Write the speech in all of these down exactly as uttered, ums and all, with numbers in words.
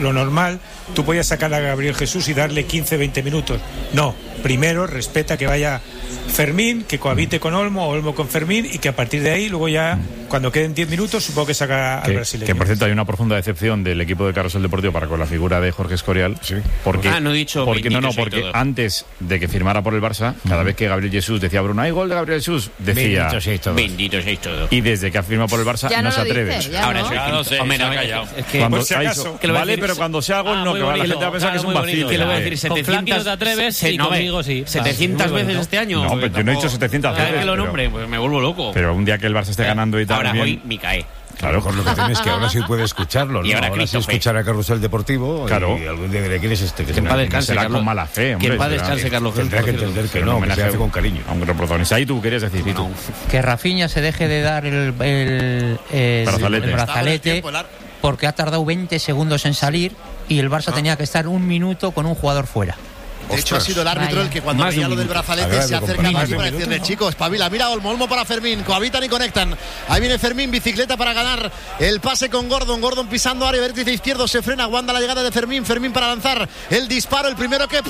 lo normal, tú podías sacar a Gabriel Jesús y darle quince, veinte minutos. No, primero respeta que vaya Fermín, que cohabite con Olmo, Olmo con Fermín, y que a partir de ahí, luego ya, cuando queden diez minutos, supongo que saca al que, brasileño. Que por cierto hay una profunda decepción del equipo de Carrusel Deportivo para con la figura de Jorge Escorial. Sí. Porque, ah, no he dicho porque no, no, porque antes de que firmara por el Barça, cada vez que Gabriel Jesús decía Bruno, hay gol de Gabriel Jesús, decía bendito seis todos. Bendito seis todos. Y desde que ha firmado por el Barça Ya no, no se lo atreve. dice, ya Ahora no. soy Ya no sé, Hombre, se me ha no, callado. es que Cuando por si hay- acaso. Que lo voy a vale, decir- pero cuando sea gol Ah, no, muy que va, la bonito, gente va a pensar claro, que es un muy vacío. bonito. que le voy a ya, decir eh. Con Flanky setecientas no te atreves, se- y no, conmigo sí. setecientas Muy veces bonito. este año. No, pero yo no he dicho setecientas Cada vez veces. que lo pero- nombre, pues me vuelvo loco. Pero un día que el Barça esté ganando y tal, Ahora bien, hoy me cae. claro. Mejor lo que tienes es que ahora sí puede escucharlo, ¿no? Y ahora ahora sí Christopher. escuchar a Carrusel Deportivo. Claro. Y algún día de quién es este. Que Que en no- paz que descanse, será Carlos. con mala fe, hombre, Que en paz será- descanse, Carlos. Tendrá que Jesús. entender que En no, que homenaje se hace con cariño. a un gran protagonista. Ahí tú querías decir, ¿y tú? Que Rafinha se deje de dar el, el, el- Brazalete. el brazalete porque ha tardado veinte segundos en salir y el Barça tenía que estar un minuto con un jugador fuera. De hecho, ha sido el árbitro Vaya. el que cuando Más de veía un lo del minuto. brazalete Agrave, se acerca compadre. más Más de para un decirle, minuto, ¿no? chicos, espabila, mira Olmo, Olmo para Fermín, cohabitan y conectan. Ahí viene Fermín, bicicleta para ganar el pase con Gordon, Gordon pisando área, vértice izquierdo, se frena, aguanta la llegada de Fermín, Fermín para lanzar el disparo, el primero que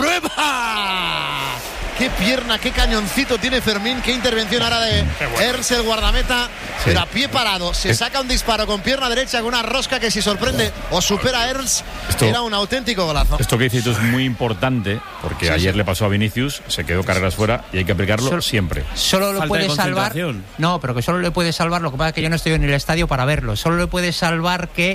prueba. Qué pierna, qué cañoncito tiene Fermín, qué intervención ahora de Ernst, el guardameta, Sí. pero a pie parado, se saca un disparo con pierna derecha con una rosca que si sorprende o supera a Ernst, Esto- era un auténtico golazo. Esto que dices tú es muy importante porque Sí, ayer sí. le pasó a Vinicius, se quedó carreras fuera y hay que aplicarlo Solo- siempre. Solo lo Falta puede de salvar. concentración. No, pero que solo le puede salvar. Lo que pasa es que yo no estoy en el estadio para verlo. Solo le puede salvar que.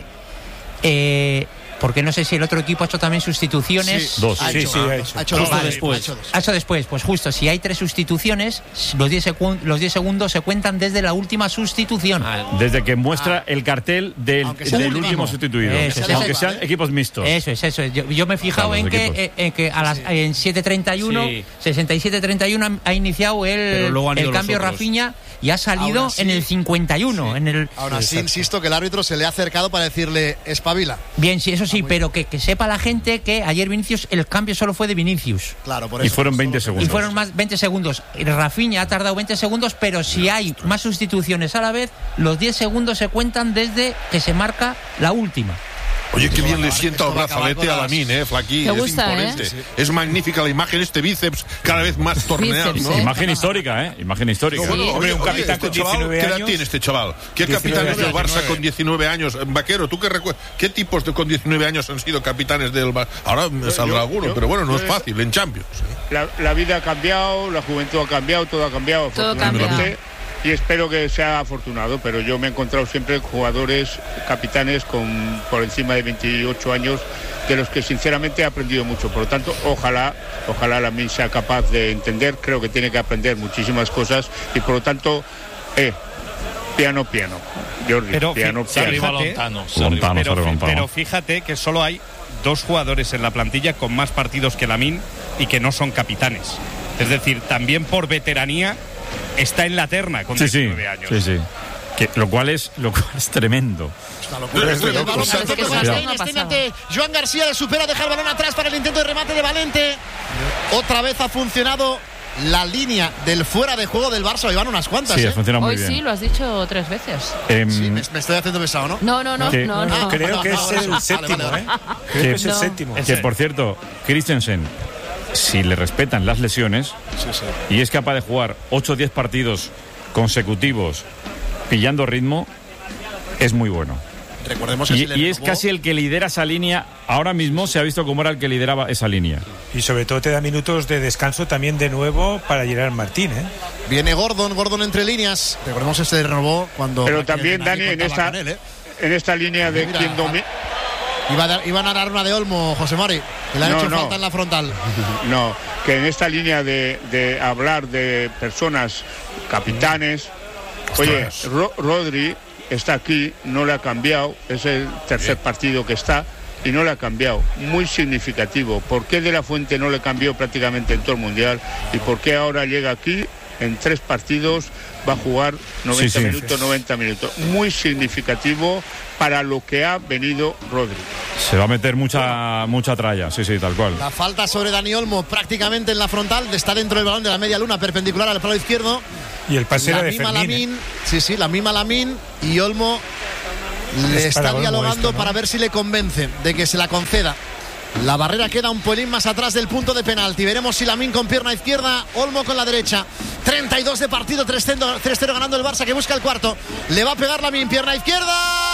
Eh, porque no sé si el otro equipo ha hecho también sustituciones. Sí. Dos. Ha Sí, hecho, sí, ha hecho. ha hecho Justo dos, después. ha hecho dos. Ha hecho después, pues justo, si hay tres sustituciones, los diez, secu- los diez segundos se cuentan desde la última sustitución. Ah, Desde que muestra el cartel del, Aunque sea del el último último. sustituido. Eso, eso. Aunque Eso. sean equipos mixtos. Eso es, eso es. Yo, yo me he fijado Claro, en los que, equipos. eh, en que a las, en siete treinta y uno, Sí. sesenta y siete treinta y uno ha- ha iniciado Pero el, luego han ido el los cambio otros. Rafinha y ha salido Aún así- en el cincuenta y uno. En el, Aún así, insisto que el árbitro se le ha acercado para decirle espabila. Bien, sí, eso sí, pero que, que sepa la gente que ayer Vinicius, el cambio solo fue de Vinicius. Claro, por Y eso. fueron veinte Y segundos. fueron más veinte segundos. Rafinha ha tardado veinte segundos, pero si hay más sustituciones a la vez, los diez segundos se cuentan desde que se marca la última. Oye, qué bien le Esto sienta el va a acabar brazalete con a las- Lamine, eh, Flaquí. Te Es gusta, imponente. ¿eh? Es magnífica la imagen, este bíceps cada vez más torneado, Bíceps, ¿no? ¿eh? Imagen histórica, ¿eh? Imagen histórica. No, bueno, Sí. oye, Hombre, un oye, capitán este con chaval, diecinueve ¿qué edad años? tiene este chaval? ¿Qué diecinueve capitanes del años. Barça con diecinueve años? Vaquero, ¿tú qué recuerdas? ¿Qué tipos de, con diecinueve años han sido capitanes del Barça? Ahora me saldrá yo- alguno, yo- pero bueno, no yo es es- fácil, en Champions. La, la vida ha cambiado, la juventud ha cambiado, todo ha cambiado. Todo afortunadamente, cambia. Y espero que sea afortunado, pero yo me he encontrado siempre jugadores, capitanes con por encima de veintiocho años, de los que sinceramente he aprendido mucho. Por lo tanto, ojalá, ojalá Lamine sea capaz de entender, creo que tiene que aprender muchísimas cosas y por lo tanto, eh, piano, piano. Jordi, Pero piano, fi- piano. se arriba Lontano, Lontano, pero, sobre Lontano. pero fíjate que solo hay dos jugadores en la plantilla con más partidos que Lamine y que no son capitanes. Es decir, también por veteranía está en la terna con Sí, sí. diecinueve años. Sí, sí. Que, lo cual es lo cual es tremendo. Pero es de El locos. balón se Parece que toca es Stein, una Stein pasada. ante Joan García, le supera, deja el balón atrás para el intento de remate de Valente. Otra vez ha funcionado la línea del fuera de juego del Barça. Iban unas cuantas, Sí, ¿eh? ha funcionado muy Hoy bien. sí, lo has dicho tres veces. Em, Sí, me, me estoy haciendo pesado, ¿no? No, no, no, ¿Qué? no, no. Creo que es el Vale, séptimo, vale, ¿eh? vale. Creo que es el No. séptimo. Que por cierto, Christensen, si le respetan las lesiones y es capaz de jugar ocho o diez partidos consecutivos pillando ritmo, es muy bueno. Recordemos que Y, si le y es renovó- casi el que lidera esa línea. Ahora mismo se ha visto cómo era el que lideraba esa línea. Y sobre todo te da minutos de descanso también de nuevo para Gerard Martín, ¿eh? Viene Gordon, Gordon entre líneas. Recordemos que se renovó cuando. Pero aquel también, nadie Dani, en contaba esta, con él, ¿eh? en esta línea de Mira, quien domina. Iba a dar- iban a dar una de Olmo, José Mari. Que le han No, hecho no. falta en la frontal. No, que en esta línea de, de hablar de personas capitanes, oye, Ro- Rodri está aquí, no le ha cambiado, es el tercer partido que está y no le ha cambiado, muy significativo. ¿Por qué De La Fuente no le cambió prácticamente en todo el Mundial y por qué ahora llega aquí en tres partidos, va a jugar noventa Sí, sí. minutos, noventa minutos? Muy significativo para lo que ha venido Rodri. Se va a meter mucha mucha tralla, sí, sí, tal cual. La falta sobre Dani Olmo prácticamente en la frontal. Está dentro del balón de la media luna, perpendicular al palo izquierdo. Y el pase La era de mima Fermín, ¿eh? Lamine. Sí, sí, la mima Lamine. Y Olmo Le Es para está Olmo dialogando esto, ¿no? para ver si le convence de que se la conceda. La barrera queda un pelín más atrás del punto de penalti. Veremos si Lamine con pierna izquierda, Olmo con la derecha. treinta y dos de partido, tres cero ganando el Barça, que busca el cuarto. Le va a pegar Lamine, pierna izquierda.